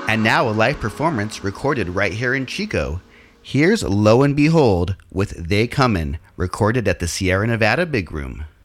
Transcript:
And now a live performance recorded right here in Chico. Here's Lo and Behold with They Comin', recorded at the Sierra Nevada Big Room.